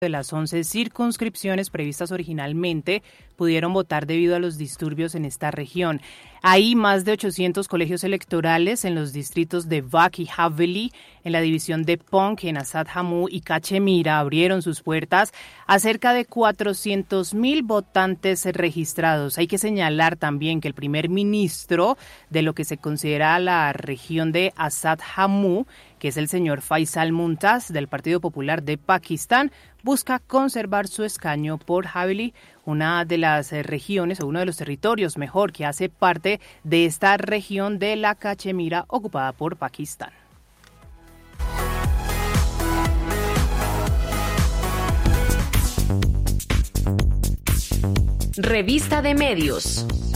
de las 11 circunscripciones previstas originalmente pudieron votar debido a los disturbios en esta región. Hay más de 800 colegios electorales en los distritos de Vak y Haveli, en la división de Ponk, en Asad Hamou y Cachemira, abrieron sus puertas a cerca de 400.000 votantes registrados. Hay que señalar también que el primer ministro de lo que se considera la región de Asad Hamou, que es el señor Faisal Muntaz del Partido Popular de Pakistán, busca conservar su escaño por Haveli, una de las regiones o uno de los territorios mejor que hace parte de esta región de la Cachemira ocupada por Pakistán. Revista de Medios.